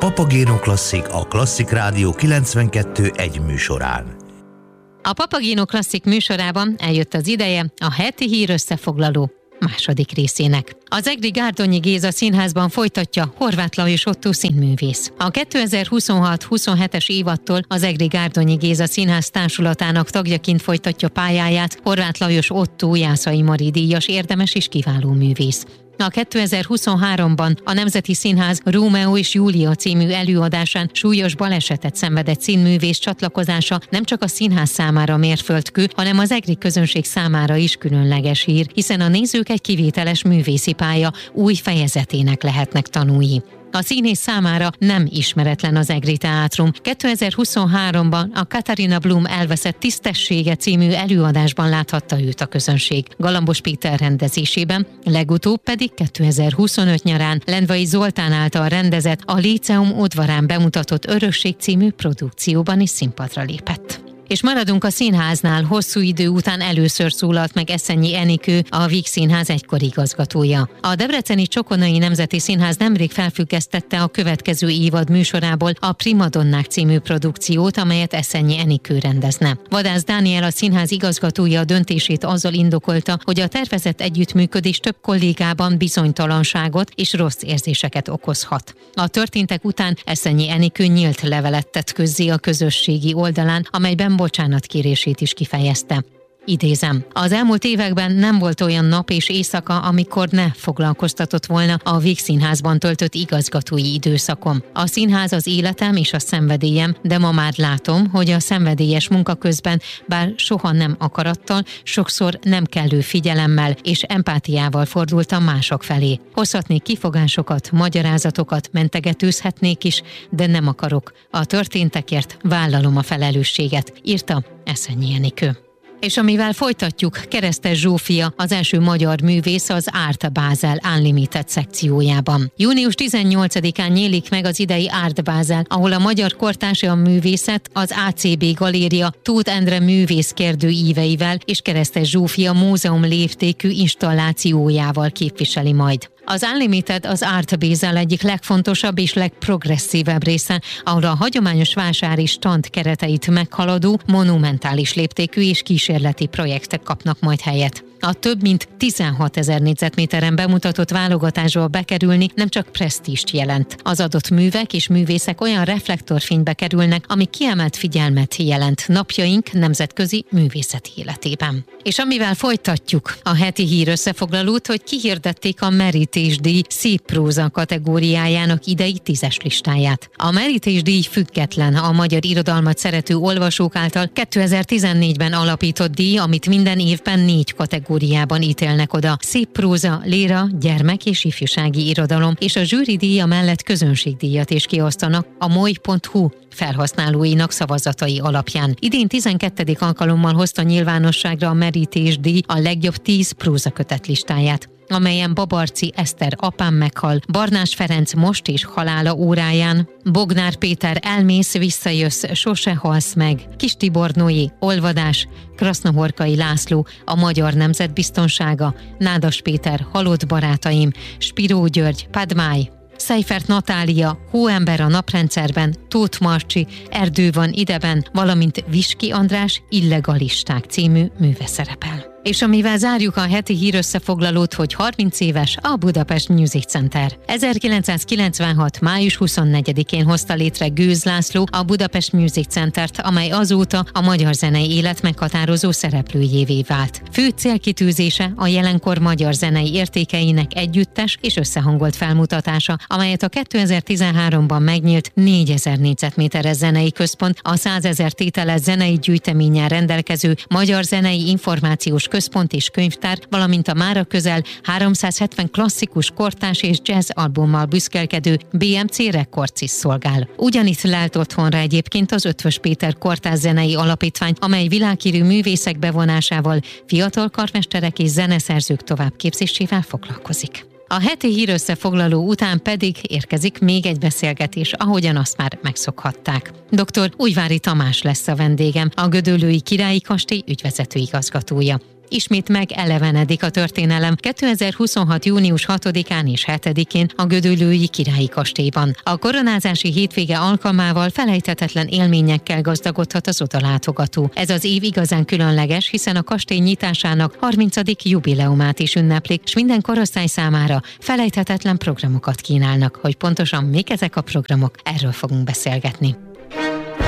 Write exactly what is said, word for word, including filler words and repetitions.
Papagéno Klasszik a Klasszik Rádió kilencvenkettő egy műsorán. A Papagéno Klasszik műsorában eljött az ideje a heti hír összefoglaló második részének. Az Egri Gárdonyi Géza Színházban folytatja Horváth Lajos Ottó színművész. A kétezer-huszonhat huszonhetes évadtól az Egri Gárdonyi Géza Színház társulatának tagjaként folytatja pályáját Horváth Lajos Ottó Jászai Mari díjas érdemes és kiváló művész. A kétezer-huszonháromban a Nemzeti Színház Rómeó és Júlia című előadásán súlyos balesetet szenvedett színművész csatlakozása nem csak a színház számára mérföldkő, hanem az egri közönség számára is különleges hír, hiszen a nézők egy kivételes művészi pálya új fejezetének lehetnek tanúi. A színész számára nem ismeretlen az Egri Teátrum. kétezer-huszonháromban a Katarina Blum elveszett tisztessége című előadásban láthatta őt a közönség. Galambos Péter rendezésében, legutóbb pedig kétezer-huszonöt nyarán Lendvai Zoltán által rendezett a Líceum udvarán bemutatott Örökség című produkcióban is színpadra lépett. És maradunk a színháznál, hosszú idő után először szólalt meg Eszenyi Enikő, a Víg Színház egykori igazgatója. A debreceni Csokonai Nemzeti Színház nemrég felfüggesztette a következő évad műsorából a Primadonnák című produkciót, amelyet Eszenyi Enikő rendezne. Vadász Dániel, a színház igazgatója a döntését azzal indokolta, hogy a tervezett együttműködés több kollégában bizonytalanságot és rossz érzéseket okozhat. A történtek után Eszenyi Enikő nyílt levelet tett közzé a közösségi oldalán, amelyben bocsánatkérését is kifejezte. Idézem, az elmúlt években nem volt olyan nap és éjszaka, amikor ne foglalkoztatott volna a Víg Színházban töltött igazgatói időszakom. A színház az életem és a szenvedélyem, de ma már látom, hogy a szenvedélyes munka közben, bár soha nem akarattal, sokszor nem kellő figyelemmel és empátiával fordultam mások felé. Hozhatnék kifogásokat, magyarázatokat, mentegetőzhetnék is, de nem akarok. A történtekért vállalom a felelősséget, írta Eszenyi Enikő. És amivel folytatjuk, Keresztes Zsófia, az első magyar művész az Art Basel Unlimited szekciójában. június tizennyolcadikán nyílik meg az idei Art Basel, ahol a magyar kortárs művészet az á cé bé Galéria Tóth Endre művészkerdő íveivel és Keresztes Zsófia múzeum léptékű installációjával képviseli majd. Az Unlimited az Art Basel egyik legfontosabb és legprogresszívebb része, ahol a hagyományos vásári stand kereteit meghaladó, monumentális léptékű és kísérleti projektek kapnak majd helyet. A több mint tizenhatezer négyzetméteren bemutatott válogatásba bekerülni nem csak presztízst jelent. Az adott művek és művészek olyan reflektorfénybe kerülnek, ami kiemelt figyelmet jelent napjaink nemzetközi művészeti életében. És amivel folytatjuk a heti hír összefoglalót, hogy kihirdették a Merítés-díj szép próza kategóriájának idei tízes listáját. A Merítés-díj független, a magyar irodalmat szerető olvasók által kétezer-tizennégyben alapított díj, amit minden évben négy kategóriában ítélnek oda. Szép próza, léra, gyermek és ifjúsági irodalom, és a zsűridíja mellett közönségdíjat is kiosztanak a moly pont hu felhasználóinak szavazatai alapján. Idén tizenkettedik alkalommal hozta nyilvánosságra a Merítés-díj a legjobb tíz prózakötet listáját, amelyen Babarczy Eszter Apám meghal, Barnás Ferenc Most és halála óráján, Bognár Péter Elmész, visszajössz, sose halsz meg, Kis Tibor Noé Olvadás, Krasznohorkai László A magyar nemzetbiztonsága, Nádas Péter Halott barátaim, Spiró György Padmáj, Seifert Natália Hóember a naprendszerben, Tóth Marcsi Erdő van ideben, valamint Viski András Illegalisták című műve szerepel. És amivel zárjuk a heti hírösszefoglalót, hogy harminc éves a Budapest Music Center. ezerkilencszázkilencvenhat. május huszonnegyedikén hozta létre Gőz László a Budapest Music Centert, amely azóta a magyar zenei élet meghatározó szereplőjévé vált. Fő célkitűzése a jelenkor magyar zenei értékeinek együttes és összehangolt felmutatása, amelyet a kétezer-tizenháromban megnyílt négyezer négyzetméteres zenei központ, a százezer tételes zenei gyűjteménnyel rendelkező Magyar Zenei Információs Központ és Könyvtár, valamint a mára közel háromszázhetven klasszikus, kortárs és jazz albummal büszkélkedő bé em cé Records is szolgál. Ugyanitt lelt otthonra egyébként az Ötvös Péter Kortárs Zenei Alapítvány, amely világhírű művészek bevonásával, fiatal karmesterek és zeneszerzők továbbképzésével foglalkozik. A heti hírösszefoglaló után pedig érkezik még egy beszélgetés, ahogyan azt már megszokhatták. doktor Újvári Tamás lesz a vendégem, a Gödöllői Királyi Kastély ügyvezető igazgatója. Ismét megelevenedik a történelem kétezer-huszonhat. június hatodikán és hetedikén a gödöllői Királyi Kastélyban. A koronázási hétvége alkalmával felejthetetlen élményekkel gazdagodhat az odalátogató. Ez az év igazán különleges, hiszen a kastély nyitásának harmincadik jubileumát is ünneplik, és minden korosztály számára felejthetetlen programokat kínálnak. Hogy pontosan mik ezek a programok, erről fogunk beszélgetni.